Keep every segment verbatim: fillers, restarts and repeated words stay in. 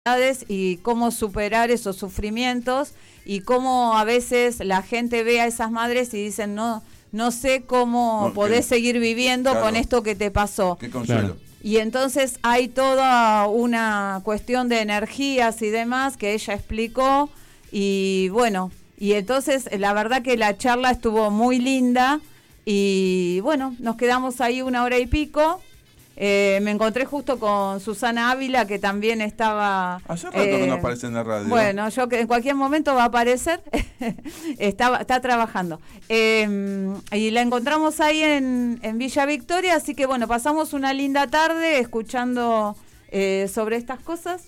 y cómo superar esos sufrimientos y cómo a veces la gente ve a esas madres y dicen no no sé cómo no, podés que, seguir viviendo claro, con esto que te pasó. Qué consuelo. Claro. Y entonces hay toda una cuestión de energías y demás que ella explicó y bueno, y entonces la verdad que la charla estuvo muy linda y bueno, nos quedamos ahí una hora y pico. Eh, me encontré justo con Susana Ávila, que también estaba... Hace rato eh, que no aparece en la radio. Bueno, yo que en cualquier momento va a aparecer. está, está trabajando. Eh, y la encontramos ahí en, en Villa Victoria, así que bueno, pasamos una linda tarde escuchando eh, sobre estas cosas.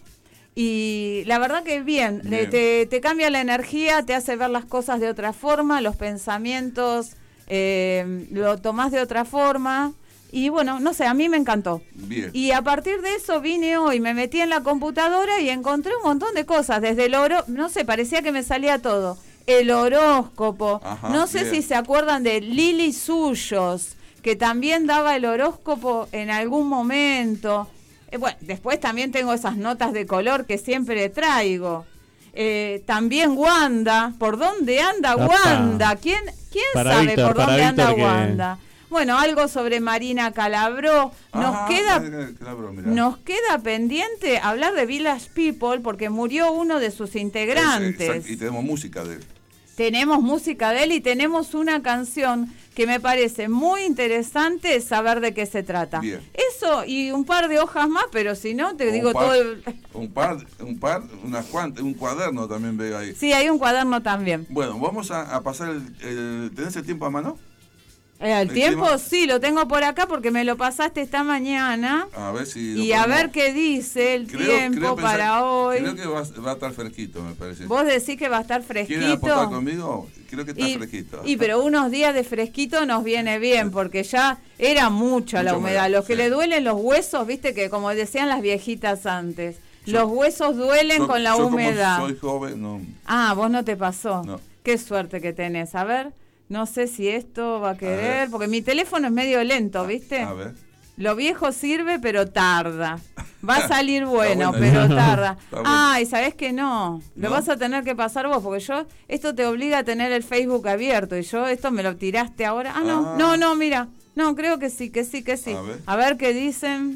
Y la verdad que bien, bien. Te, te cambia la energía, te hace ver las cosas de otra forma, los pensamientos, eh, lo tomás de otra forma. Y bueno, no sé, a mí me encantó. Bien. Y a partir de eso vine hoy, me metí en la computadora y encontré un montón de cosas. Desde el oro, no sé, parecía que me salía todo. El horóscopo. Ajá, no sé bien. Si se acuerdan de Lili Suyos, que también daba el horóscopo en algún momento. Eh, bueno, después también tengo esas notas de color que siempre traigo. Eh, también Wanda. ¿Por dónde anda Opa. Wanda? ¿Quién, quién sabe Víctor, por dónde anda que... Wanda? Bueno, algo sobre Marina Calabró. Nos Ajá, queda Calabró, nos queda pendiente hablar de Village People porque murió uno de sus integrantes. Es, y tenemos música de él. Tenemos música de él y tenemos una canción que me parece muy interesante saber de qué se trata. Bien. Eso y un par de hojas más, pero si no, te un digo par, todo el... Un par, un par, unas cuantas, un cuaderno también veo ahí. Sí, hay un cuaderno también. Bueno, vamos a, a pasar el, el... ¿Tenés el tiempo a mano? Eh, ¿El tiempo? Tema? Sí, lo tengo por acá porque me lo pasaste esta mañana. A ver si... Y a ver qué dice el creo, tiempo creo pensar, para hoy. Creo que va, va a estar fresquito, me parece. ¿Vos decís que va a estar fresquito? ¿Quieren aportar conmigo? Creo que está y, fresquito. Y pero unos días de fresquito nos viene bien porque ya era mucha Mucho la humedad. Los que sí. le duelen los huesos, viste que como decían las viejitas antes, yo, los huesos duelen yo, con la yo humedad. Como soy joven, no. Ah, vos no te pasó. No. Qué suerte que tenés. A ver... No sé si esto va a querer, a porque mi teléfono es medio lento, ¿viste? A ver. Lo viejo sirve, pero tarda. Va a salir bueno, pero tarda. Ah, y sabés que no. Lo ¿No? vas a tener que pasar vos, porque yo, esto te obliga a tener el Facebook abierto, y yo, esto me lo tiraste ahora. Ah, no, ah. no, no, mira. No, creo que sí, que sí, que sí. A ver, a ver qué dicen.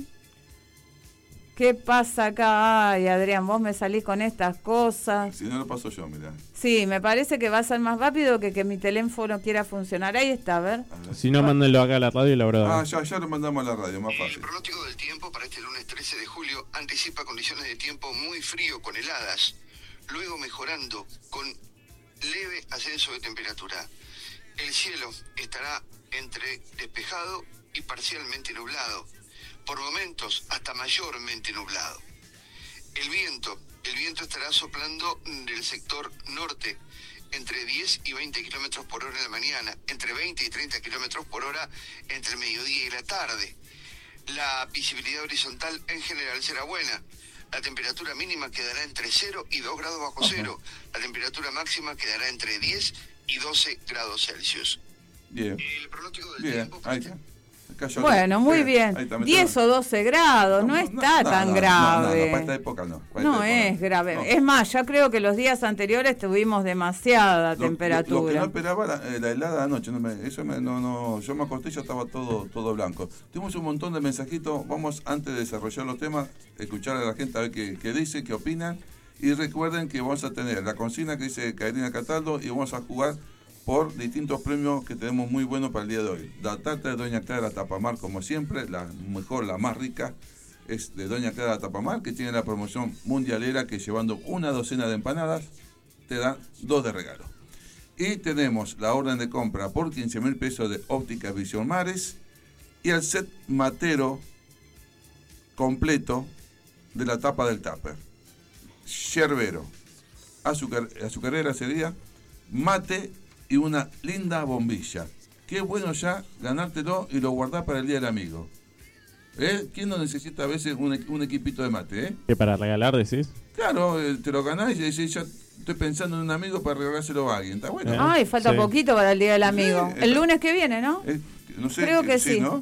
¿Qué pasa acá? Ay, Adrián, vos me salís con estas cosas. Si no lo paso yo, mirá. Sí, me parece que va a ser más rápido que que mi teléfono quiera funcionar. Ahí está, a ver. A ver. Si no, mándenlo acá a la radio y la verdad. Ah, ya, ya lo mandamos a la radio, más fácil. El pronóstico del tiempo para este lunes trece de julio anticipa condiciones de tiempo muy frío con heladas, luego mejorando con leve ascenso de temperatura. El cielo estará entre despejado y parcialmente nublado. Por momentos hasta mayormente nublado. El viento, el viento estará soplando del sector norte entre diez y veinte kilómetros por hora en la mañana, entre veinte y treinta kilómetros por hora entre el mediodía y la tarde. La visibilidad horizontal en general será buena. La temperatura mínima quedará entre cero y dos grados bajo cero. La temperatura máxima quedará entre diez y doce grados Celsius. Bien. El pronóstico del Bien. tiempo... Ahí está. Bueno, muy bien. diez o doce grados, no, no está no, no, tan no, grave. No, no, no, para esta época no. Para no esta es época, grave. No. Es más, ya creo que los días anteriores tuvimos demasiada lo, temperatura. Lo, lo que no esperaba la, la helada anoche. No me, eso me, no, no, yo me acosté y ya estaba todo, todo blanco. Tuvimos un montón de mensajitos. Vamos, antes de desarrollar los temas, escuchar a la gente a ver qué, qué dice, qué opinan. Y recuerden que vamos a tener la consigna que dice Karina Cataldo y vamos a jugar por distintos premios que tenemos muy buenos para el día de hoy. La tarta de Doña Clara Tapamar, como siempre, la mejor, la más rica, es de Doña Clara Tapamar, que tiene la promoción mundialera que llevando una docena de empanadas, te dan dos de regalo. Y tenemos la orden de compra por quince mil pesos de Óptica Visión Mares y el set matero completo de la tapa del tupper. Yerbero, azucar, azucarera sería, mate y una linda bombilla. Qué bueno ya ganártelo y lo guardás para el Día del Amigo. ¿Eh? ¿Quién no necesita a veces un, un equipito de mate? ¿Eh? ¿Qué para regalar, decís? Claro, eh, te lo ganás y decís, ya estoy pensando en un amigo para regalárselo a alguien. ¿Está bueno? Ay, falta sí. poquito para el Día del Amigo. Sí, el lunes que viene, ¿no? Eh, no sé, Creo que sí, sí. ¿no?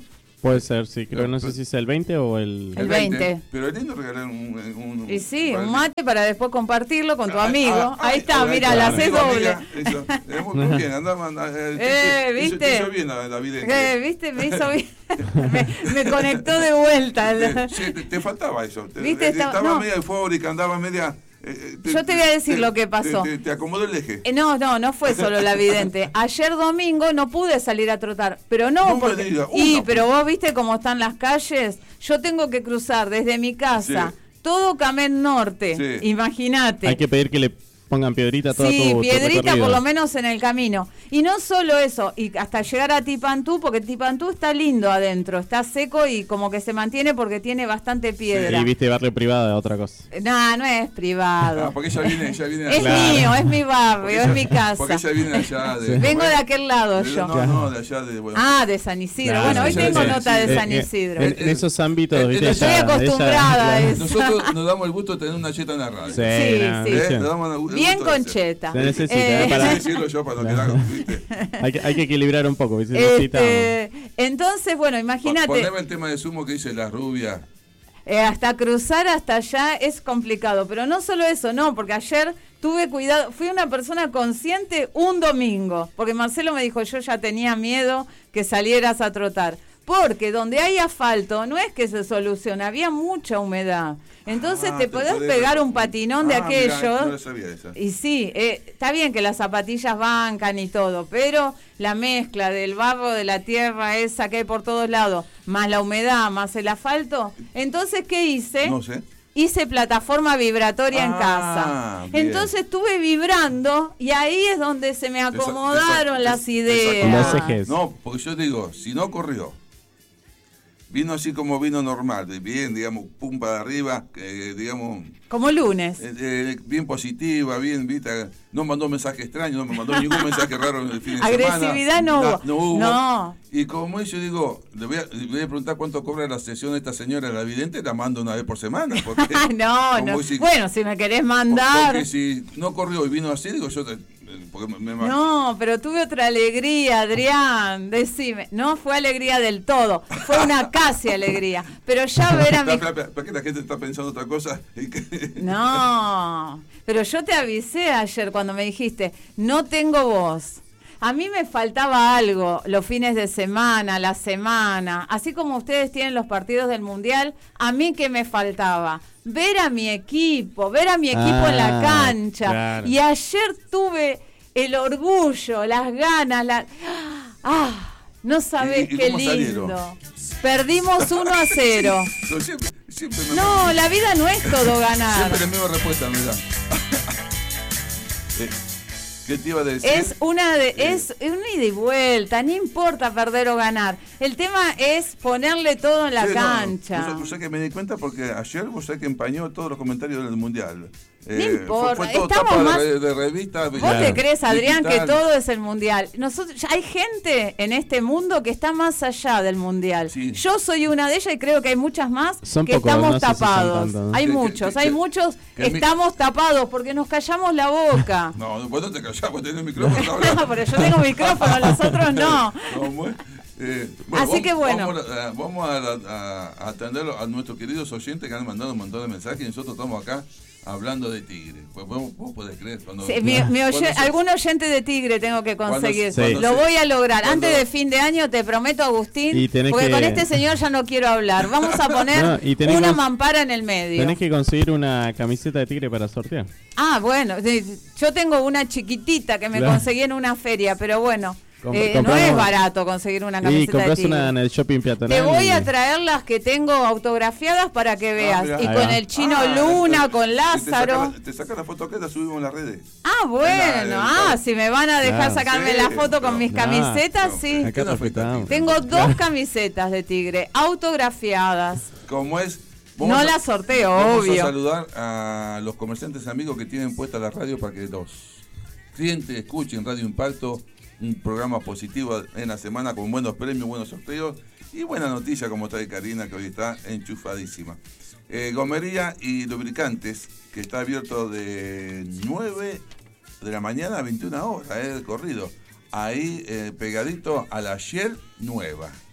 Puede ser, sí. Creo que no sé si es el veinte o el... El veinte. Pero es lindo regalar un... un y sí, un un mate para después compartirlo con tu ah, amigo. Ah, Ahí ah, está, ah, mira, ah, la haces doble. Amiga, eso. Eh, muy, muy bien, andaba... Eh, eh, ¿viste? ¿viste? Te hizo bien la, la vidente. Eh, ¿viste? Me hizo bien. me, me conectó de vuelta. Te, sí, te, te faltaba eso. Te, ¿Viste? Estaba, estaba no. media eufórica, andaba media... Eh, te, Yo te voy a decir te, lo que pasó. Te, te, te acomodó el eje. Eh, no, no, no fue solo la vidente. Ayer domingo no pude salir a trotar, pero no, no porque... me diga, y, una, pero vos viste cómo están las calles. Yo tengo que cruzar desde mi casa, sí. todo Camet Norte, sí. Imagínate. Hay que pedir que le pongan piedrita todo sí, tu, piedrita tu por lo menos en el camino. Y no solo eso, y hasta llegar a Tipantú, porque Tipantú está lindo adentro, está seco y como que se mantiene porque tiene bastante piedra. Sí, y viste barrio privado, otra cosa. No, no es privado. Ah, porque ella viene, ella viene es allá. mío, es mi barrio, es mi casa. Porque ella viene allá de... Vengo de aquel lado de, yo. No, no, de allá de... Bueno. Ah, de San Isidro. Claro, bueno, hoy sí, tengo sí, nota sí, de sí. San Isidro. En, en esos ámbitos, eh, viste, estoy ella, acostumbrada ella, a eso. Nosotros nos damos el gusto de tener una cheta en la radio. Sí, sí. No, sí. ¿Eh? Nos damos el gusto Bien de con cheta. Se necesita, Eh, ¿eh? Para decirlo yo para no quedar, ¿viste? hay, que, hay que equilibrar un poco, ¿viste? Este, entonces, bueno, imagínate. Poneme el tema de Sumo que dice la rubia. Eh, hasta cruzar hasta allá es complicado, pero no solo eso, no, porque ayer tuve cuidado, fui una persona consciente un domingo, porque Marcelo me dijo, yo ya tenía miedo que salieras a trotar, porque donde hay asfalto no es que se soluciona, había mucha humedad. Entonces ah, te, te podés podés... pegar un patinón ah, de aquellos. Mirá, no sabía esa. Y sí, eh, está bien que las zapatillas bancan y todo, pero la mezcla del barro, de la tierra esa que hay por todos lados, más la humedad, más el asfalto. Entonces, ¿qué hice? No sé. Hice plataforma vibratoria ah, en casa. Bien. Entonces estuve vibrando y ahí es donde se me acomodaron esa, esa, las esa, ideas. Esa, no, porque yo digo, si no corrió. Vino así como vino normal, bien, digamos, pum para arriba, eh, digamos... Como lunes. Eh, eh, bien positiva, bien, viste, no mandó mensaje extraño, no me mandó ningún mensaje raro en el fin de Agresividad semana. no hubo. No, no hubo. No. Y como yo digo, le voy, a, le voy a preguntar cuánto cobra la sesión de esta señora, la vidente, la mando una vez por semana. Porque, no, no. Si, bueno, si me querés mandar... Porque si no corrió y vino así, digo yo... Te, Porque me, me no, pero tuve otra alegría, Adrián, decime. No fue alegría del todo, fue una casi alegría. Pero ya ver a mi... ¿Para qué la gente está pensando otra cosa? No, pero yo te avisé ayer cuando me dijiste, no tengo voz. A mí me faltaba algo los fines de semana, la semana. Así como ustedes tienen los partidos del Mundial, a mí que me faltaba ver a mi equipo, ver a mi equipo ah, en la cancha. Claro. Y ayer tuve el orgullo, las ganas, la... ¡Ah! No sabés qué lindo. Salieron? Perdimos uno a cero. No, siempre, siempre me no la vida no es todo ganar. Siempre la misma respuesta me da. eh. ¿Qué te iba a decir? Es una de, eh. es un ida y vuelta, no importa perder o ganar. El tema es ponerle todo en la sí, cancha. No, vos sabés que me di cuenta porque ayer vos sabés que empañó todos los comentarios del Mundial. No eh, importa, fue, fue todo estamos tapa más... de, de revista. ¿Vos ya, te crees, Adrián, digital. Que todo es el Mundial? Nosotros, hay gente en este mundo que está más allá del Mundial. Sí. Yo soy una de ellas y creo que hay muchas más son que pocos, estamos no tapados. Si tanto, ¿no? Hay que, muchos, que, hay que, muchos que estamos mi... tapados porque nos callamos la boca. No, vos no te callás, vos tenés el micrófono. No, pero yo tengo micrófono, los otros no. no muy... Eh, bueno, Así vamos, que bueno. Vamos, a, vamos a, a, a atender a nuestros queridos oyentes que han mandado un montón de mensajes y nosotros estamos acá hablando de Tigre. Pues vos, vos podés creer. Cuando, sí, mi, mi oye, se, algún oyente de Tigre tengo que conseguir. Cuando, Lo se, voy a lograr. cuando, Antes de fin de año te prometo, Agustín, porque que, con este señor ya no quiero hablar. Vamos a poner no, una mampara en el medio. Tenés que conseguir una camiseta de Tigre para sortear. Ah, bueno. Yo tengo una chiquitita que me claro. conseguí en una feria, pero bueno. Eh, no es barato conseguir una camiseta de Tigre. Una en el shopping peatonal. Te voy a traer las que tengo autografiadas para que veas. Ah, y con el Chino ah, Luna, con Lázaro. Te sacas la, la foto que la subimos en las redes. Ah, bueno. La, ah, si me van a dejar claro, sacarme sí, la foto con no, mis camisetas, no, sí. Acá no tengo dos camisetas de Tigre autografiadas. ¿Cómo es? No a, las sorteo, vamos obvio. Vamos a saludar a los comerciantes amigos que tienen puesta la radio para que los clientes escuchen Radio Impacto. Un programa positivo en la semana con buenos premios, buenos sorteos y buena noticia como trae Karina, que hoy está enchufadísima. Eh, Gomería y Lubricantes, que está abierto de nueve de la mañana a veintiuna horas, eh, el corrido. Ahí eh, pegadito a la Shell nueva.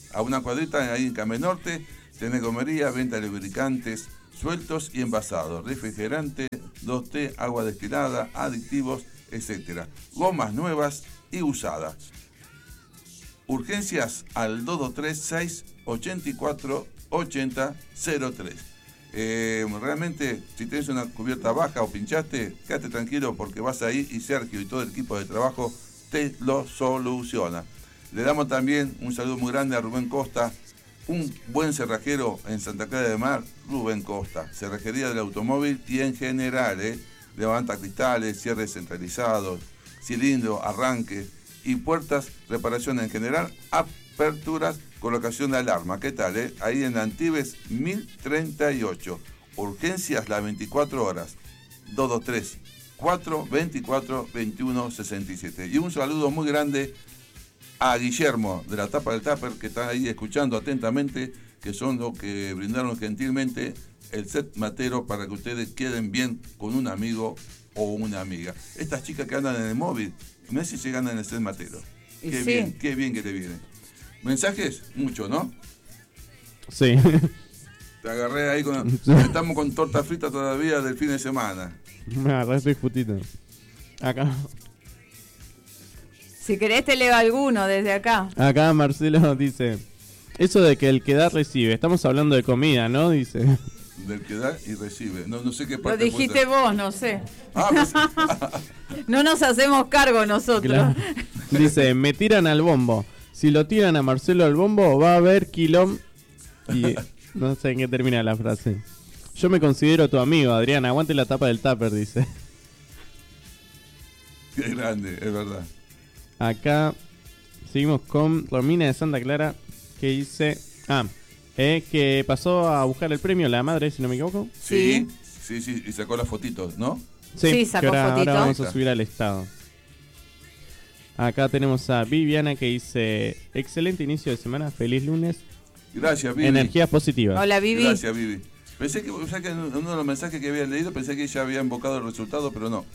A una cuadrita ahí en Camé Norte, tenés gomería, venta de lubricantes sueltos y envasados, refrigerante, dos T, agua destilada, aditivos, etcétera. Gomas nuevas y usadas. Urgencias al dos dos tres, seis ocho cuatro, ocho cero cero tres. Eh, realmente, si tenés una cubierta baja o pinchaste, quédate tranquilo porque vas ahí y Sergio y todo el equipo de trabajo te lo soluciona. Le damos también un saludo muy grande a Rubén Costa, un buen cerrajero en Santa Clara de Mar, Rubén Costa, cerrajería del automóvil y en general, eh, levanta cristales, cierres centralizados, cilindro, arranque y puertas, reparación en general, aperturas, colocación de alarma. ¿Qué tal, eh? Ahí en Antibes mil treinta y ocho. Urgencias las veinticuatro horas. dos dos tres, cuatro veinticuatro, veintiuno sesenta y siete. Y un saludo muy grande a Guillermo de la Tapa del Tupper, que está ahí escuchando atentamente, que son los que brindaron gentilmente el set matero para que ustedes queden bien con un amigo o una amiga. Estas chicas que andan en el móvil, no sé si se ganan el set matero. Qué sí. bien, qué bien que te viene. ¿Mensajes? Mucho, ¿no? Sí. Te agarré ahí con... Estamos con torta frita todavía del fin de semana. Me agarraste justito. Acá. Si querés te leo alguno desde acá. Acá Marcelo dice, eso de que el que da recibe, estamos hablando de comida, ¿no? Dice. Del que da y recibe. No, no sé qué parte. Lo dijiste vos, no sé. Ah, pues... No nos hacemos cargo nosotros. Claro. Dice, me tiran al bombo. Si lo tiran a Marcelo al bombo, va a haber quilom... Y no sé en qué termina la frase. Yo me considero tu amigo, Adrián. Aguante la tapa del tupper, dice. Qué grande, es verdad. Acá seguimos con Romina de Santa Clara, que dice... Ah, eh, que pasó a buscar el premio la madre, si no me equivoco. Sí, sí, sí, y sacó las fotitos, ¿no? Sí, sí sacó ahora, fotitos. ahora vamos a subir al estado. Acá tenemos a Viviana que dice, excelente inicio de semana, feliz lunes. Gracias, Vivi. Energías positivas. Hola, Vivi. Gracias, Vivi. Pensé que, o sea, que en uno de los mensajes que había leído, pensé que ya había invocado el resultado, pero no.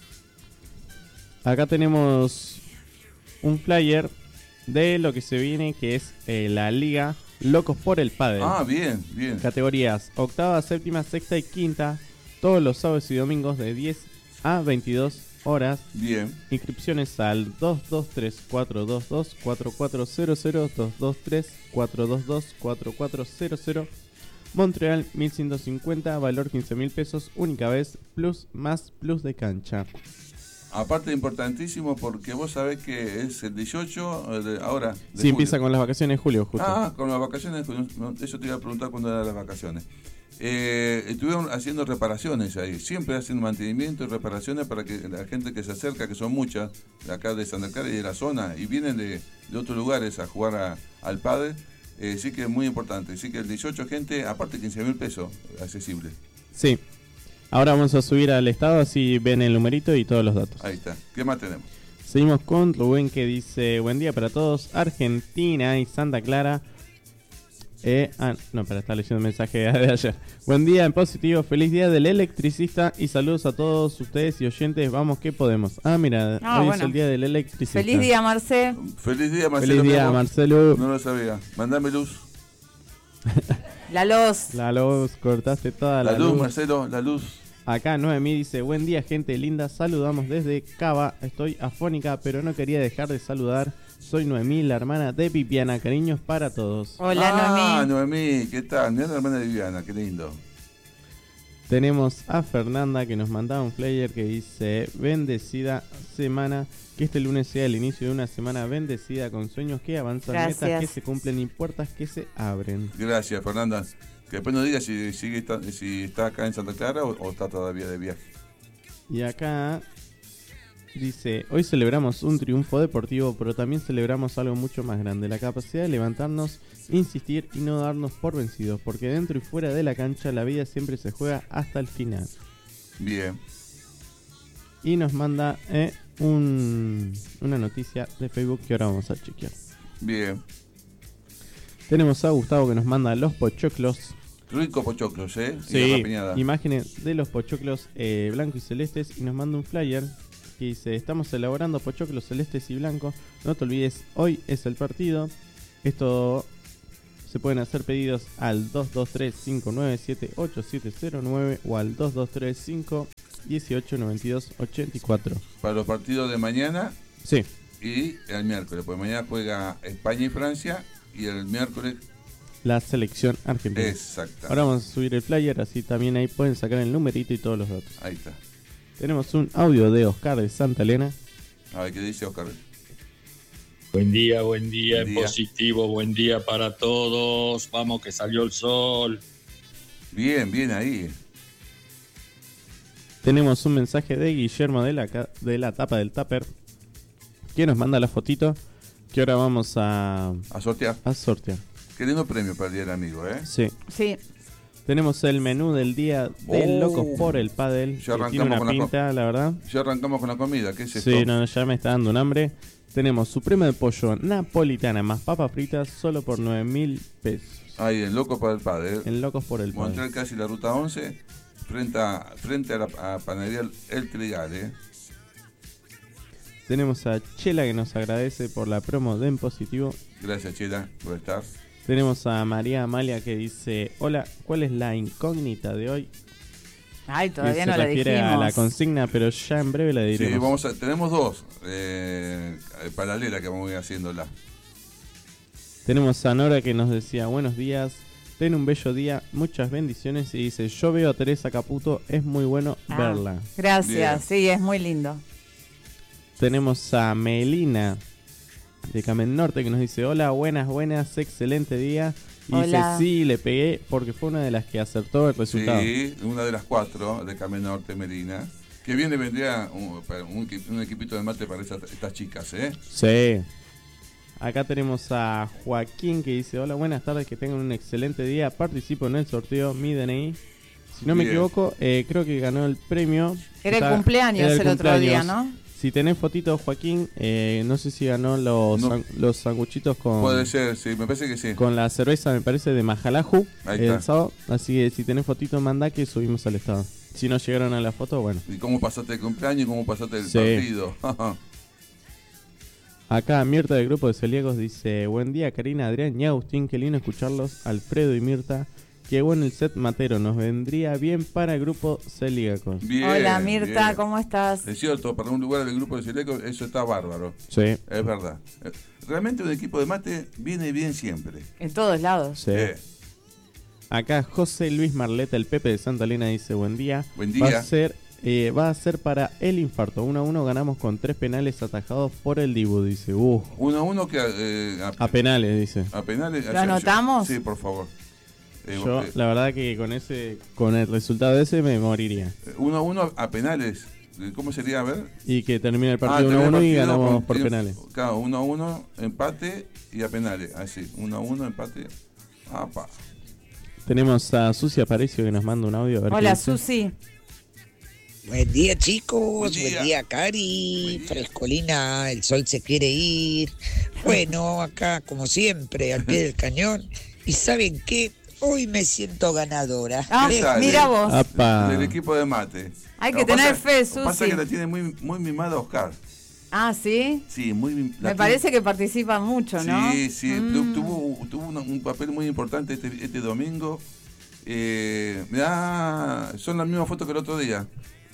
Acá tenemos un flyer de lo que se viene, que es eh, la Liga Locos por el Pádel. Ah, bien, bien. Categorías octava, séptima, sexta y quinta, todos los sábados y domingos de diez a veintidós horas. Bien. Inscripciones al dos dos tres, cuatro dos dos, cuatro cuatro cero cero, dos dos tres, cuatro dos dos, cuatro cuatro cero cero. Montreal mil ciento cincuenta, valor quince mil pesos, única vez, plus más plus de cancha. Aparte importantísimo porque vos sabés que es el dieciocho, de, ahora. De Sí, julio. empieza con las vacaciones de julio, justo. Ah, con las vacaciones, eso te iba a preguntar cuándo eran las vacaciones. Eh, estuvieron haciendo reparaciones ahí, siempre hacen mantenimiento y reparaciones para que la gente que se acerca, que son muchas, de acá de Santa Clara y de la zona, y vienen de, de otros lugares a jugar a, al pádel, eh, sí que es muy importante. Sí que el dieciocho, gente, aparte quince mil pesos, accesible. Sí. Ahora vamos a subir al estado, así ven el numerito y todos los datos. Ahí está. ¿Qué más tenemos? Seguimos con Rubén que dice, buen día para todos, Argentina y Santa Clara. Eh, ah, no, para estar leyendo el mensaje de ayer. Buen día en positivo, feliz día del electricista y saludos a todos ustedes y oyentes. Vamos que podemos. Ah, mira, ah, hoy bueno. es el día del electricista. Feliz día, Marce. Feliz día, Marcelo. Feliz día, Marcelo. No lo sabía. Mandame luz. La luz. La luz, cortaste toda la, La luz, Marcelo, la luz. Acá Noemí dice, buen día gente linda, saludamos desde Cava, estoy afónica pero no quería dejar de saludar, soy Noemí, la hermana de Viviana, cariños para todos. Hola, ah, Noemí. Noemí, ¿qué tal? Mira la hermana de Viviana, qué lindo. Tenemos a Fernanda que nos mandaba un flyer que dice, bendecida semana, que este lunes sea el inicio de una semana bendecida con sueños que avanzan, Gracias. metas que se cumplen y puertas que se abren. Gracias, Fernanda. Que después nos diga si sigue está, si está acá en Santa Clara o, o está todavía de viaje. Y acá dice, hoy celebramos un triunfo deportivo, pero también celebramos algo mucho más grande, la capacidad de levantarnos, insistir y no darnos por vencidos, porque dentro y fuera de la cancha la vida siempre se juega hasta el final. Bien. Y nos manda eh, un, una noticia de Facebook que ahora vamos a chequear. Bien. Tenemos a Gustavo que nos manda los pochoclos. Rico pochoclos, ¿eh? Y Sí, rapiñada. imágenes de los pochoclos eh, blancos y celestes. Y nos manda un flyer que dice, estamos elaborando pochoclos celestes y blancos. No te olvides, hoy es el partido. Esto se pueden hacer pedidos al dos dos tres, cinco nueve siete, ocho siete cero nueve o al dos dos tres, cinco uno ocho, nueve dos ocho cuatro. Para los partidos de mañana sí. y el miércoles, porque mañana juega España y Francia y el miércoles la selección argentina. Exacto. Ahora vamos a subir el flyer, así también ahí pueden sacar el numerito y todos los datos. Ahí está. Tenemos un audio de Oscar de Santa Elena. A ver qué dice Oscar. Buen día, buen día, buen en día. positivo, buen día para todos. Vamos que salió el sol. Bien, bien ahí. Tenemos un mensaje de Guillermo de la, de la tapa del Tupper, que nos manda la fotito que ahora vamos a, a sortear. A sortear. Qué lindo premio para el Día del Amigo, ¿eh? Sí. Sí. Tenemos el menú del día de oh, Locos por el Pádel. Ya arrancamos tiene una con pinta, la, la verdad. Ya arrancamos con la comida, ¿qué es esto? Sí, no, ya me está dando un hambre. Tenemos suprema de pollo napolitana más papas fritas solo por nueve mil pesos. Ahí, en Locos por el Pádel. En Locos por el Pádel. Montreal casi la ruta once, frente a, frente a la a panadería El Trigal, ¿eh? Tenemos a Chela que nos agradece por la promo de En Positivo. Gracias, Chela, por estar. Tenemos a María Amalia que dice: hola, ¿cuál es la incógnita de hoy? Ay, todavía que no se la refiere dijimos. a la consigna, pero ya en breve la diremos. Sí, vamos a, tenemos dos eh, paralelas que vamos a ir haciéndola. Tenemos a Nora que nos decía: buenos días, ten un bello día, muchas bendiciones. Y dice: yo veo a Teresa Caputo, es muy bueno Ah, verla. Gracias, Bien. sí, es muy lindo. Tenemos a Melina de Camen Norte que nos dice: hola, buenas, buenas, excelente día. Y Hola. dice: sí, le pegué porque fue una de las que acertó el resultado. Sí, una de las cuatro de Camen Norte, Melina. Que bien le vendría un, un, un equipito de mate para esas, estas chicas, ¿eh? Sí. Acá tenemos a Joaquín que dice: hola, buenas tardes, que tengan un excelente día. Participo en el sorteo, mi D N I. Si no me Bien. equivoco, eh, creo que ganó el premio. Era el Está- cumpleaños era el, otro día, cumpleaños. ¿no? Si tenés fotitos, Joaquín, eh, no sé si ganó los, No. san- los sanguchitos con, Puede ser, sí, me parece que sí. con la cerveza, me parece, de Majalaju Ahí el está. sábado. Así que si tenés fotitos, mandá que subimos al estado. Si no llegaron a la foto, bueno. ¿Y cómo pasaste el cumpleaños y cómo pasaste el Sí. partido? Acá Mirta del grupo de celíacos dice: buen día, Karina, Adrián y Agustín, qué lindo escucharlos. Alfredo y Mirta, qué bueno el set matero, nos vendría bien para el grupo celíacos. Bien, Hola Mirta, bien. ¿cómo estás? Es cierto, para un lugar del grupo de celíacos eso está bárbaro. Sí, Es verdad. Eh, Realmente un equipo de mate viene bien siempre. En todos lados. sí. Eh, Acá José Luis Marleta, el Pepe de Santa Elena, dice: buen día. Buen día. Va a ser, eh, va a ser para el infarto. uno a uno ganamos con tres penales atajados por el Dibu, dice. Uh, uno a uno que eh, a, a penales, dice. a penales. ¿Lo anotamos? Sí, por favor. Eh, Yo, eh, la verdad que con ese, con el resultado de ese me moriría. uno a uno a penales. ¿Cómo sería? A ver. Y que termine el Ah, partido uno a tenés uno y partido ganamos con- por tiene- penales. Claro, uno a uno, empate y a penales. Así, uno a uno, empate. Apa. Tenemos a Susi Aparicio que nos manda un audio. A ver qué Hola dice. Susi. Buen día, chicos. Buen Buen día. día, Cari. Buen día. Frescolina, el sol se quiere ir. Bueno, acá, como siempre, al pie del cañón. ¿Y saben qué? Hoy me siento ganadora. Ah, ¿Qué tal, mira eh? vos. Apa. Del equipo de mate. Hay Lo que pasa- tener fe, lo Pasa Susi. que la tiene muy, muy mimada Oscar. Ah, ¿sí? Sí, muy mim- la Me tiene- parece que participa mucho, ¿no? Sí, sí, Mm. tu- tuvo, tuvo una- un papel muy importante este, este domingo. Eh, mirá, son las mismas fotos que el otro día.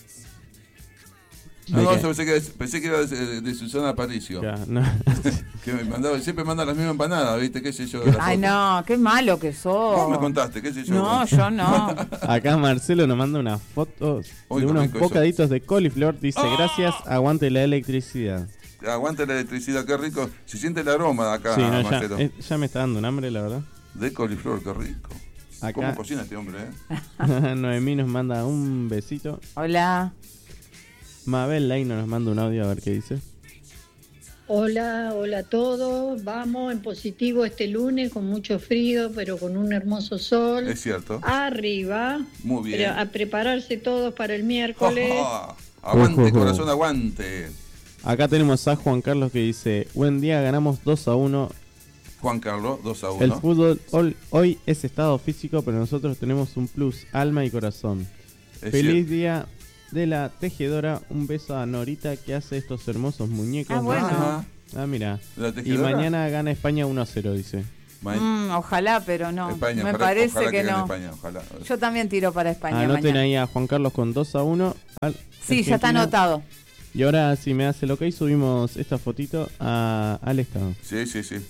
No, no, Ok. yo pensé que, pensé que era de, de Susana Aparicio. Ya, no. Que me mandaba, siempre manda las mismas empanadas, ¿viste? ¿Qué sé yo? de la Ay, foto. no, qué malo que sos. Vos me contaste, ¿qué sé yo? No, yo no. Acá Marcelo nos manda unas fotos Uy, de qué unos rico eso. bocaditos de coliflor. Dice: ¡Ah! gracias, aguante la electricidad. Aguanta la electricidad, qué rico. Se siente el aroma de acá, sí, no, ya, Marcelo. eh, ya me está dando un hambre, la verdad. De coliflor, qué rico. ¿Cómo Acá cocina este hombre, eh? Noemí nos manda un besito. Hola. Mabel Leino nos manda un audio a ver qué dice. Hola, hola a todos. Vamos en positivo este lunes con mucho frío, pero con un hermoso sol. Es cierto. Arriba. Muy bien. Pero a prepararse todos para el miércoles. Aguante, Ojo. corazón, aguante. Acá tenemos a Juan Carlos que dice: buen día, ganamos dos a uno. Juan Carlos, dos a uno. El fútbol hol- hoy es estado físico, pero nosotros tenemos un plus, alma y corazón. Es Feliz cierto. día de la tejedora. Un beso a Norita que hace estos hermosos muñecos. Ah, bueno. Ajá. Ah, mira. La Y tejedora. mañana gana España uno a cero, dice. Mm, ojalá, pero no. España, me ojalá, parece ojalá que, que no. España, ojalá. Yo también tiro para España. Anoten mañana. ahí a Juan Carlos con dos a uno. Al Sí, ya está Argentina. anotado. Y ahora, si me hace el ok, subimos esta fotito a, al estado. Sí, sí, sí.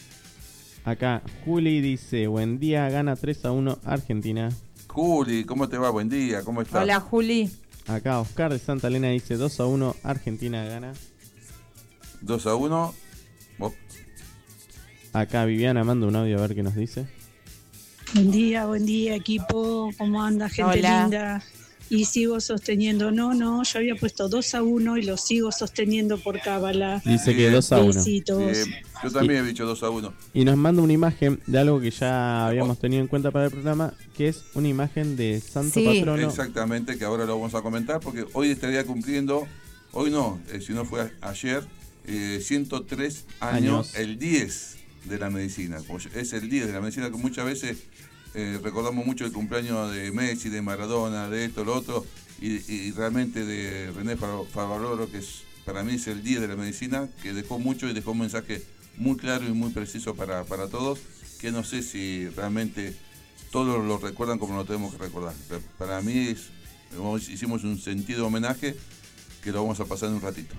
Acá, Juli dice, buen día, gana tres a uno Argentina. Juli, ¿cómo te va? Buen día, ¿cómo estás? Hola, Juli. Acá, Oscar de Santa Elena dice, dos a uno Argentina gana. dos a uno. Vos. Acá, Viviana manda un audio a ver qué nos dice. Buen día, buen día equipo, ¿cómo anda gente Hola. linda? Y sigo sosteniendo, no, no, yo había puesto dos a uno y lo sigo sosteniendo por cábala. Dice que Bien. dos a uno. Besitos. Bien, yo también he dicho dos a uno. Y nos manda una imagen de algo que ya habíamos tenido en cuenta para el programa, que es una imagen de Santo Sí. Patrono. Exactamente, que ahora lo vamos a comentar, porque hoy estaría cumpliendo, hoy no, eh, si no fue a- ayer, eh, ciento tres años, Años. el diez de la medicina. Como es el diez de la medicina, que muchas veces eh, recordamos mucho el cumpleaños de Messi, de Maradona, de esto, lo otro, y, y realmente de René Fa- Favaloro, que es, para mí es el diez de la medicina, que dejó mucho y dejó un mensaje muy claro y muy preciso para, para todos, que no sé si realmente todos lo recuerdan como lo tenemos que recordar. Pero para mí es, hicimos un sentido homenaje que lo vamos a pasar en un ratito.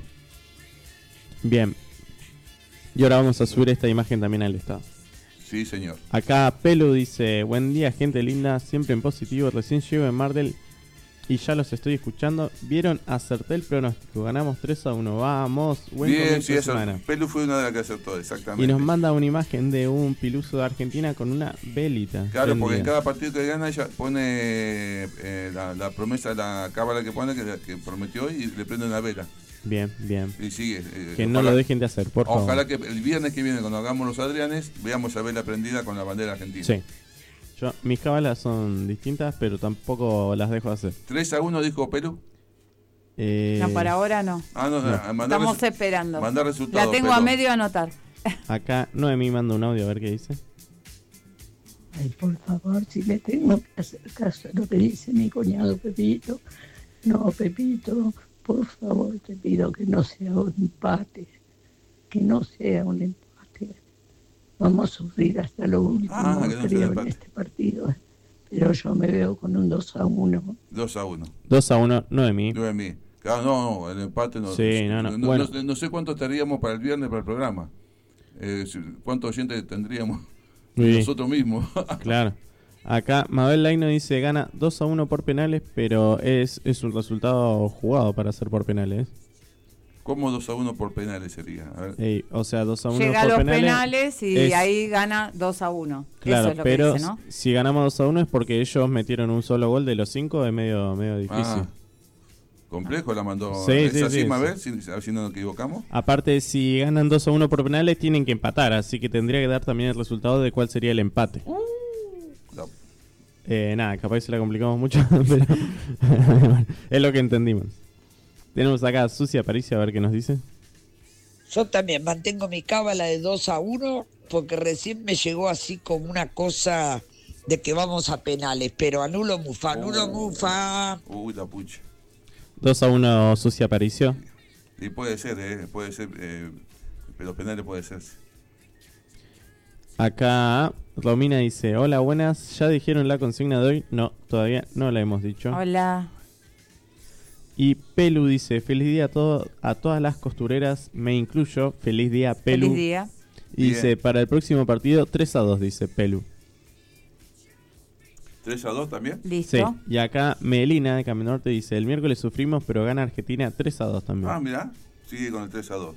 Bien. Y ahora vamos a subir esta imagen también al estado. Sí, señor. Acá Pelu dice, buen día gente linda, siempre en positivo, recién llego en Mardel y ya los estoy escuchando. ¿Vieron? Acerté el pronóstico, ganamos tres a uno, vamos, buen Bien, comienzo sí, de eso. semana. Pelu fue una de las que acertó, exactamente. Y nos manda una imagen de un piluso de Argentina con una velita. Claro, porque en prendida. cada partido que gana ella pone eh, la, la promesa, la cábala que pone, que, que prometió, y le prende una vela. Bien, bien. Y sigue. eh, Que no ojalá- lo dejen de hacer, por favor. Ojalá que el viernes que viene, cuando hagamos los Adrianes, veamos a vela prendida con la bandera argentina. Sí. Yo, mis cábalas son distintas, pero tampoco las dejo de hacer. tres a uno dijo Perú. Eh, No, para ahora no. Ah, no, No. no. Mandar Estamos resu- esperando. mandar resultados. La tengo a Perú. medio anotar. Acá Noemí manda un audio a ver qué dice. Ay, por favor, si le tengo que hacer caso a lo que dice mi cuñado Pepito. No, Pepito, por favor, te pido que no sea un empate. Que no sea un empate. Vamos a sufrir hasta lo último, Ah, que no sea creo, en empate. este partido. Pero yo me veo con un dos a uno. dos a uno. dos a uno, Noemí. No es mí. Claro, no, no, el empate no. Sí, no, no. No, Bueno. no- no sé cuánto estaríamos para el viernes para el programa. Eh, si- ¿Cuántos oyentes tendríamos Sí. nosotros mismos? Claro. Acá Mabel Laino dice gana dos a uno por penales, pero es, es un resultado jugado para ser por penales. ¿Cómo dos a uno por penales sería? A ver. Ey, o sea, dos a uno Llega a por los penales. penales, y es- ahí gana dos a uno. Claro, Eso es lo pero que dice, ¿no? si ganamos dos a uno es porque ellos metieron un solo gol de los cinco, es medio, medio difícil. Ah, complejo la mandó. Sí, ¿Es sí, así, sí, Mabel? Si, a ver si no nos equivocamos. Aparte, si ganan dos a uno por penales, tienen que empatar, así que tendría que dar también el resultado de cuál sería el empate. No. Eh, nada, capaz se la complicamos mucho, pero bueno, es lo que entendimos. Tenemos acá a Sucia Aparicio a ver qué nos dice. Yo también mantengo mi cábala de dos a uno porque recién me llegó así como una cosa de que vamos a penales, pero anulo Mufa, anulo Oh. Mufa. Uy, la pucha. dos a uno Sucia Aparicio. Y puede ser, ¿eh? Puede ser, eh, pero penales puede ser. Acá Romina dice, hola, buenas, ¿ya dijeron la consigna de hoy? No, todavía no la hemos dicho. Hola. Y Pelu dice, feliz día a, todo, a todas las costureras, me incluyo, feliz día Pelu. Feliz día. Y dice, Bien. para el próximo partido, tres a dos, dice Pelu. ¿tres a dos también? Listo. Sí, y acá Melina de Camino Norte dice, el miércoles sufrimos, pero gana Argentina tres a dos también. Ah, mirá, sigue con el tres a dos.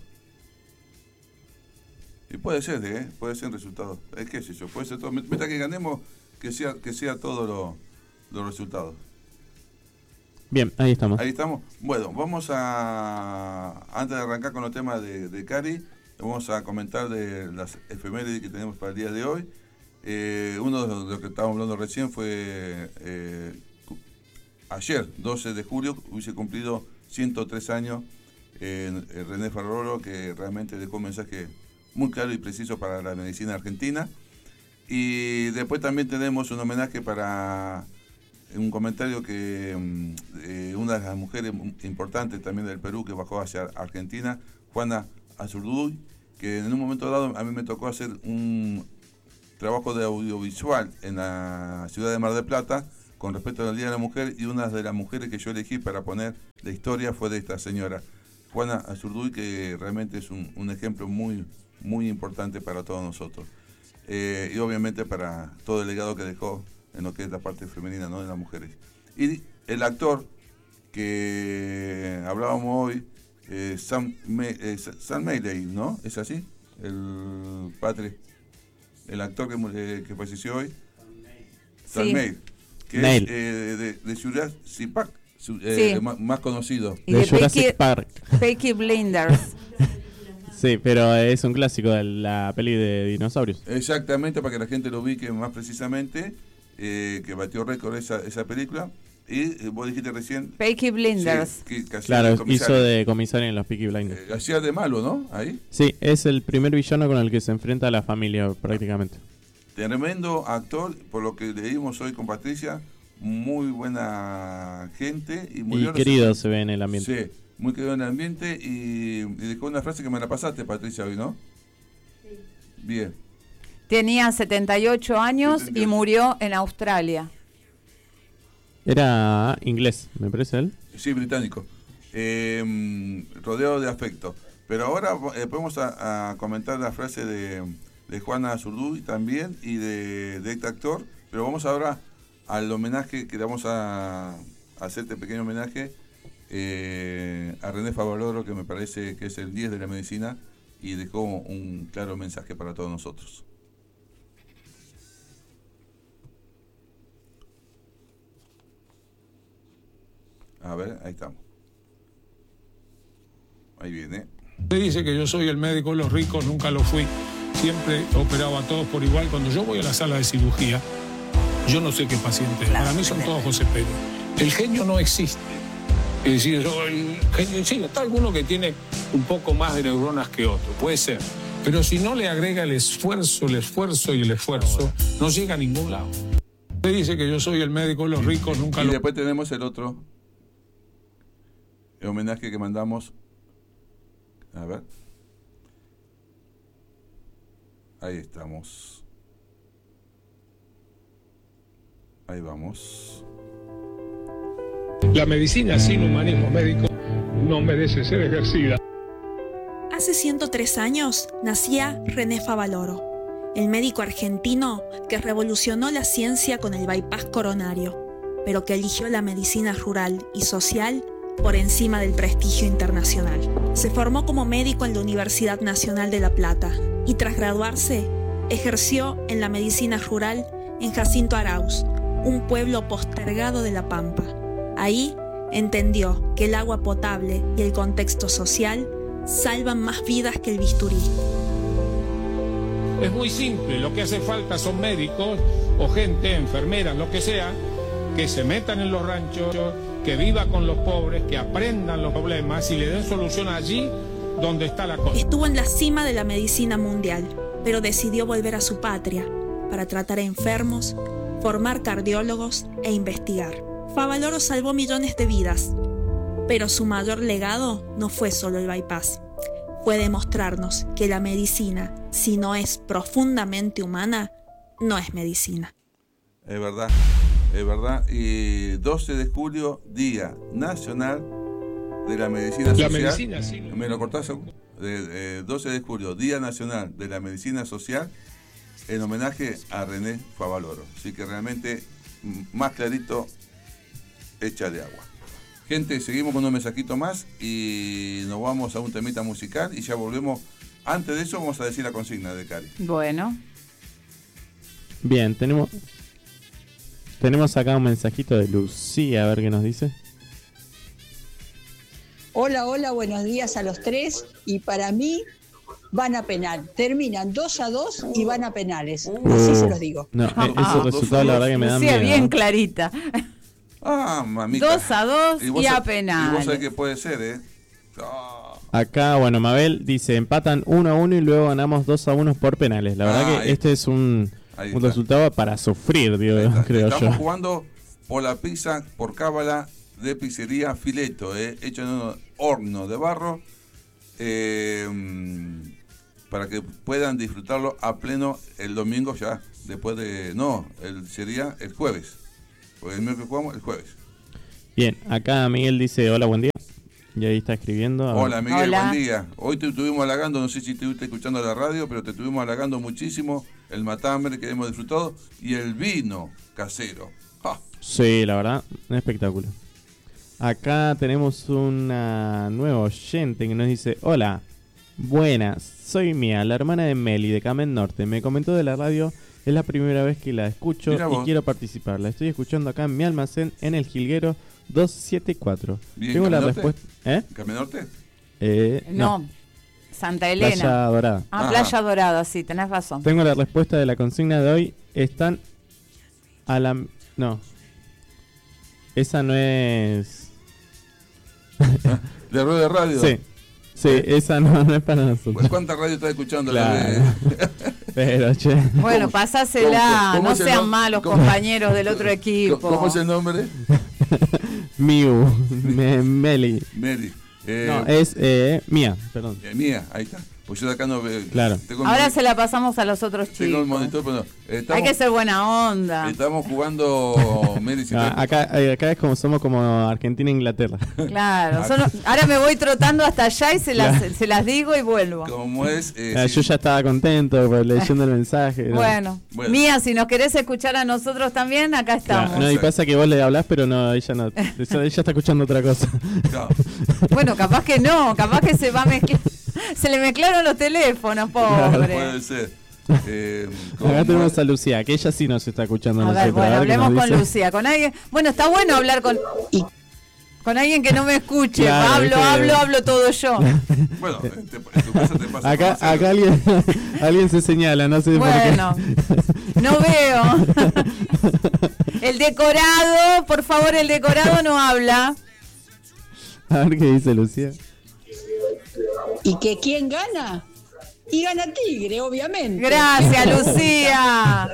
Y puede ser, ¿eh? Puede ser el resultado. Es que sé yo, puede ser todo. Mientras que ganemos, que sea, que sea todos lo, los resultados. Bien, ahí estamos. Ahí estamos. Bueno, vamos a, antes de arrancar con los temas de, de Cari, vamos a comentar de las efemérides que tenemos para el día de hoy. Eh, uno de los que estábamos hablando recién fue eh, cu- ayer, doce de julio, hubiese cumplido ciento tres años eh, eh, René Favaloro, que realmente dejó un mensaje muy claro y preciso para la medicina argentina. Y después también tenemos un homenaje para un comentario que mm, eh, una de las mujeres importantes también del Perú que bajó hacia Argentina, Juana Azurduy, que en un momento dado a mí me tocó hacer un trabajo de audiovisual en la ciudad de Mar del Plata con respecto al Día de la Mujer, y una de las mujeres que yo elegí para poner la historia fue de esta señora, Juana Azurduy, que realmente es un, un ejemplo muy, muy importante para todos nosotros. Eh, y obviamente para todo el legado que dejó en lo que es la parte femenina, ¿no?, de las mujeres. Y el actor que hablábamos hoy, eh, Sam, Me, eh, Sam Meiley, ¿no? ¿Es así? El padre, el actor que, eh, que falleció hoy, Sam sí. Meiley, que Neil. es eh, de, de Jurassic Park, eh, sí. más, más conocido. Y de de Jurassic Peaky, Park. Peaky Blinders. Sí, pero es un clásico de la peli de dinosaurios. Exactamente, para que la gente lo ubique más precisamente, eh, que batió récord esa, esa película. Y eh, vos dijiste recién... Peaky Blinders. Sí, que, que hacía Claro, de hizo comisario. de comisario en los Peaky Blinders. Eh, hacía de malo, ¿no? Ahí. Sí, es el primer villano con el que se enfrenta a la familia prácticamente. Tremendo actor, por lo que leímos hoy con Patricia, muy buena gente. Y, muy Y bien querido resuelto. se ve en el ambiente. Sí, muy querido en el ambiente, y, y dejó una frase que me la pasaste, Patricia, hoy, ¿no? Sí. Bien. Tenía setenta y ocho años setenta y ocho. y murió en Australia. Era inglés, me parece él. Sí, británico. Eh, rodeado de afecto. Pero ahora eh, podemos a, a comentar la frase de, de Juana Azurduy también y de, de este actor. Pero vamos ahora al homenaje que le vamos a, a hacer, este pequeño homenaje eh, a René Favaloro, que me parece que es el diez de la medicina y dejó un claro mensaje para todos nosotros. A ver, ahí estamos. Ahí viene. Usted dice que yo soy el médico de los ricos, nunca lo fui. Siempre operaba a todos por igual. Cuando yo voy a la sala de cirugía, yo no sé qué paciente es. Para mí son todos José Pérez. El genio no existe. Es decir, yo, el genio, sí, está alguno que tiene un poco más de neuronas que otro, puede ser. Pero si no le agrega el esfuerzo, el esfuerzo y el esfuerzo, no llega a ningún lado. Usted dice que yo soy el médico de los ricos, nunca y lo... después tenemos el otro el homenaje que mandamos. A ver. Ahí estamos. Ahí vamos. La medicina sin humanismo médico no merece ser ejercida. Hace ciento tres años nacía René Favaloro, el médico argentino que revolucionó la ciencia con el bypass coronario, pero que eligió la medicina rural y social por encima del prestigio internacional. Se formó como médico en la Universidad Nacional de La Plata y tras graduarse ejerció en la medicina rural en Jacinto Arauz, un pueblo postergado de La Pampa. Ahí entendió que el agua potable y el contexto social salvan más vidas que el bisturí. Es muy simple, lo que hace falta son médicos o gente, enfermeras, lo que sea, que se metan en los ranchos, que viva con los pobres, que aprendan los problemas y le den solución allí donde está la cosa. Estuvo en la cima de la medicina mundial, pero decidió volver a su patria para tratar a enfermos, formar cardiólogos e investigar. Favaloro salvó millones de vidas, pero su mayor legado no fue solo el bypass. Fue demostrarnos que la medicina, si no es profundamente humana, no es medicina. Es verdad, es verdad. Y doce de julio, Día Nacional de la Medicina La Social. medicina, sí. ¿Me lo cortás? De, eh, doce de julio, Día Nacional de la Medicina Social, en homenaje a René Favaloro. Así que realmente, m- más clarito, hecha de agua. Gente, seguimos con un mensajito más y nos vamos a un temita musical y ya volvemos. Antes de eso vamos a decir la consigna de Cari. Bueno. Bien, tenemos tenemos acá un mensajito de Lucía, a ver qué nos dice. Hola, hola, buenos días a los tres. Y para mí van a penal. Terminan dos a dos y van a penales. Así se los digo. No, eh, ese resultado la verdad que me da Lucía, miedo. bien ¿no? clarita. Ah, mamita. Dos a dos y, vos a sa- penales. Y vos sabés que puede ser, ¿eh? Ah. Acá, bueno, Mabel dice, empatan uno a uno y luego ganamos dos a uno por penales. La verdad Ah, que ahí- este es un, ahí un está. resultado para sufrir, digo, creo Estamos yo. jugando por la pizza por cábala de pizzería Fileto, eh, hecho en un horno de barro. Eh, para que puedan disfrutarlo a pleno el domingo ya, después de... No, el, sería el jueves. Porque el miércoles jugamos el jueves. Bien, acá Miguel dice, hola, buen día. Y ahí está escribiendo. Hola Miguel, Hola. buen día. Hoy te estuvimos halagando, no sé si estuviste escuchando la radio, pero te estuvimos halagando muchísimo el matambre que hemos disfrutado y el vino casero. ¡Ja! Sí, la verdad, un espectáculo. Acá tenemos una nueva oyente que nos dice, hola, buenas, soy Mía, la hermana de Meli de Camen Norte. Me comentó de la radio, es la primera vez que la escucho y quiero participar. La estoy escuchando acá en mi almacén en el Jilguero doscientos setenta y cuatro. Bien, Tengo la ¿Camen Norte? respuesta. ¿Eh? ¿Camen Norte? Eh, No, no. Santa Elena. Playa Dorada. Ah, Playa Dorada, sí, tenés razón. Tengo la respuesta de la consigna de hoy. Están a la... No. Esa no es... ¿De rueda de radio? Sí. Sí, esa no, no es para nosotros. Pues, ¿cuánta radio estás escuchando? Claro. La de... Pero, che. Bueno, pasásela, ¿Cómo- cómo no es el sean nom- malos cómo- compañeros del otro equipo. ¿Cómo es el nombre? Miu. Me- Meli. Meli. Eh, No, es eh, Mía, perdón. eh, Mía, ahí está. Pues yo de acá no veo. Claro. Tengo el Ahora monitor- se la pasamos a los otros Tengo el chicos. monitor, pero no. Estamos, Hay que ser buena onda. estamos jugando Meli. si Ah, te- acá, eh, acá es como somos como Argentina e Inglaterra. Claro, solo- ahora me voy trotando hasta allá y se las, Claro. se las digo y vuelvo. Como es. eh, Ah, si- yo ya estaba contento por leyendo el mensaje. ¿no? Bueno, Bueno. Mía, si nos querés escuchar a nosotros también, acá Claro, estamos. no, y pasa que vos le hablás, pero no, ella no. Ella, ella está escuchando otra cosa. Claro. Bueno, capaz que no, capaz que se va a mezclar. Se le mezclaron los teléfonos, pobre. Puede ser. Eh, Acá como tenemos es- a Lucía, que ella sí nos está escuchando a A nosotros. ver, bueno, a ver qué hablemos nos con dice. Lucía, con alguien. Bueno, está bueno hablar con con alguien que no me escuche. Claro, hablo, ¿viste? hablo, hablo todo yo. Bueno, te- en tu casa te pasa. Acá, por hacerlo. acá alguien, alguien se señala, no sé Bueno, no veo. El decorado, por favor, el decorado no habla. por qué. A ver qué dice Lucía. ¿Y que quién gana? Y gana Tigre, obviamente. Gracias, Lucía.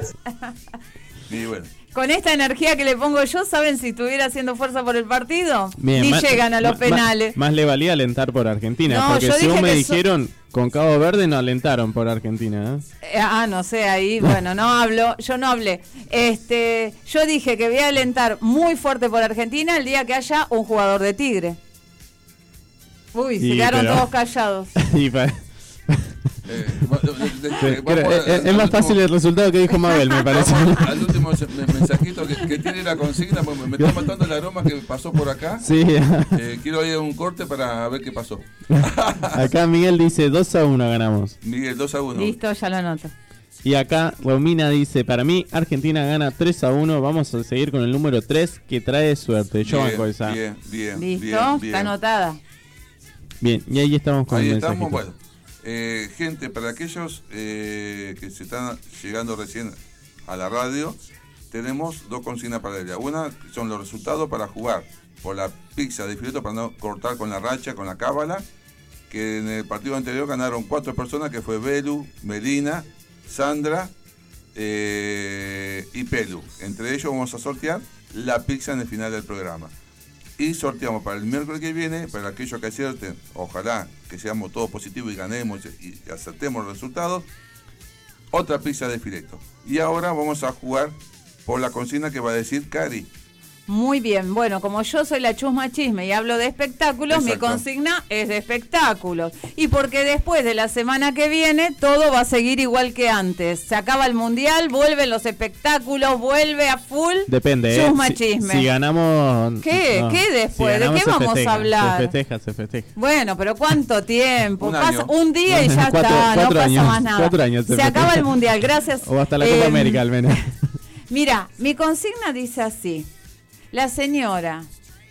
Y bueno. Con esta energía que le pongo yo, ¿saben si estuviera haciendo fuerza por el partido? Bien, Ni más- llegan a los más- penales. Más, más le valía alentar por Argentina, No, porque yo según dije me que so- dijeron, con Cabo Verde no alentaron por Argentina. ¿eh? Eh, ah, no sé, ahí, bueno, no hablo, yo no hablé. Este, yo dije que voy a alentar muy fuerte por Argentina el día que haya un jugador de Tigre. Uy, se Y, quedaron pero- todos callados. Y pa- Eh, va- de- de- de- Pero, vamos pero, a- es, es al más último- fácil el resultado que dijo Mabel, me parece. vamos Al último se- me- mensajito que, que tiene la consigna, porque me está matando el aroma que pasó por acá. Sí. Eh, quiero ir a un corte para ver qué pasó. Acá Miguel dice dos a uno ganamos. Miguel, dos a uno. Listo, ya lo anoto. Y acá Romina dice, para mí Argentina gana tres a uno, vamos a seguir con el número tres que trae suerte. Yo Bien, banco esa. bien, bien, Listo, bien, bien. está anotada. Bien, y ahí estamos con Ahí el estamos, mensajito. bueno. Eh, gente, para aquellos eh, que se están llegando recién a la radio, tenemos dos consignas para ella. Una son los resultados para jugar por la pizza de fileto para no cortar con la racha, con la cábala, que en el partido anterior ganaron cuatro personas, que fue Belu, Melina, Sandra eh, y Pelu. Entre ellos vamos a sortear la pizza en el final del programa. Y sorteamos para el miércoles que viene, para aquellos que acierten, ojalá que seamos todos positivos y ganemos y acertemos los resultados, otra pizza de fileto. Y ahora vamos a jugar por la consigna que va a decir Cari. Muy bien, bueno, como yo soy la chusma chisme y hablo de espectáculos, Exacto. mi consigna es de espectáculos. Y porque después de la semana que viene todo va a seguir igual que antes. Se acaba el mundial, vuelven los espectáculos, vuelve a full. Depende, ¿eh? Chusma si, chisme. si ganamos... ¿Qué? ¿Qué después? ¿De ganamos, qué se vamos a festeja, hablar? Se festeja, se festeja. Bueno, pero ¿cuánto tiempo? Un Pasa año. un día y ya Cuatro- está, no cuatro pasa años, más nada. cuatro años se se acaba festeja. el mundial, gracias. O hasta la Copa Eh, América al menos. Mira, mi consigna dice así. La señora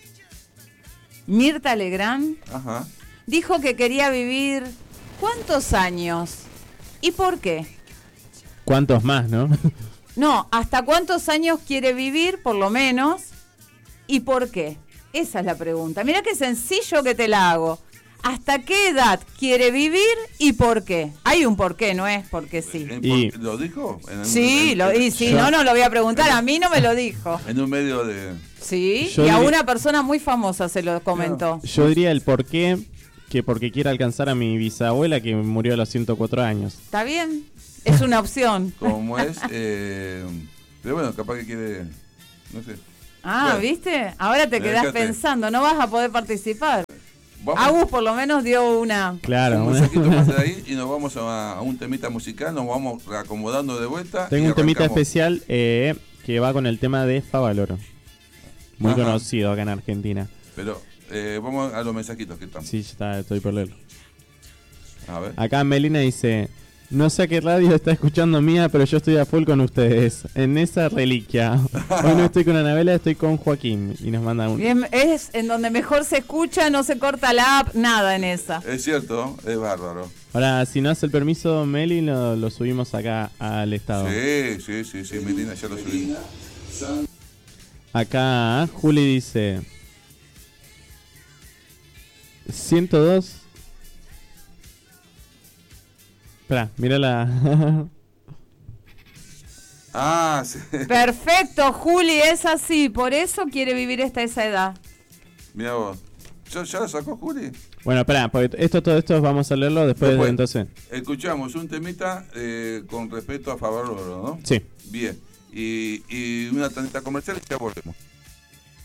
Mirta Legrand Ajá. dijo que quería vivir ¿cuántos años? ¿Y por qué? ¿Cuántos más, no? No, ¿hasta cuántos años quiere vivir, por lo menos? ¿Y por qué? Esa es la pregunta. Mira qué sencillo que te la hago. ¿Hasta qué edad quiere vivir y por qué? Hay un por qué, no es porque sí. Eh, Y- por- ¿Lo dijo? En, Sí, en- lo, y en- sí, Yo- no, no lo voy a preguntar, a mí no me lo dijo. En un medio de... Sí, Yo y a diría- una persona muy famosa se lo comentó. Yo diría el por qué, que porque quiere alcanzar a mi bisabuela que murió a los ciento cuatro años. Está bien, es una opción. Como es, eh, pero bueno, capaz que quiere, no sé. Ah, bueno, ¿viste? Ahora te quedás Fíjate. pensando, no vas a poder participar. Vamos. Agus por lo menos dio una... Claro. Un mensajito más de ahí y nos vamos a, a un temita musical, nos vamos reacomodando de vuelta. Tengo y un temita arrancamos. especial eh, que va con el tema de Favaloro. Muy Ajá. conocido acá en Argentina. Pero eh, vamos a los mensajitos que están. Sí, ya está, estoy por leerlo. A ver. Acá Melina dice: no sé a qué radio está escuchando Mía, pero yo estoy a full con ustedes. En esa reliquia. Hoy no estoy con Anabela, estoy con Joaquín. Y nos manda un... Bien, es en donde mejor se escucha, no se corta la app, nada en esa. Es cierto, es bárbaro. Ahora, si no hace el permiso, Meli, lo, lo subimos acá al estado. Sí, sí, sí, sí, Melina, ya lo subimos. Acá Juli dice: ciento dos. Espera, mira la... Ah, sí. Perfecto, Juli, es así, por eso quiere vivir hasta esa edad. Mira vos. ¿Ya, ¿Ya lo sacó Juli? Bueno, espera, porque esto, todo esto vamos a leerlo después, Después. de entonces. Escuchamos un temita eh, con respecto a Favaloro, ¿no? Sí. Bien. Y, y una tantita comercial y ya volvemos.